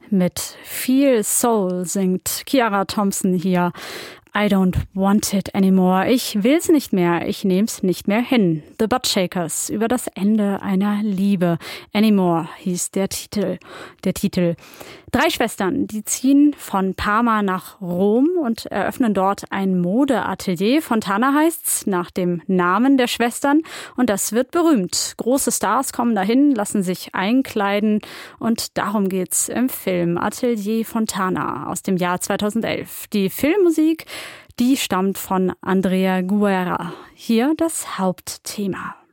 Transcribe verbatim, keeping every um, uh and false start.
Mit viel Soul singt Kiara Thompson hier I don't want it anymore. Ich will's nicht mehr, ich nehm's nicht mehr hin. The Buttshakers über das Ende einer Liebe. Anymore hieß der Titel. Der Titel. Drei Schwestern, die ziehen von Parma nach Rom und eröffnen dort ein Modeatelier. Fontana heißt's, nach dem Namen der Schwestern. Und das wird berühmt. Große Stars kommen dahin, lassen sich einkleiden. Und darum geht's im Film Atelier Fontana aus dem Jahr zweitausendelf. Die Filmmusik, die stammt von Andrea Guerra. Hier das Hauptthema.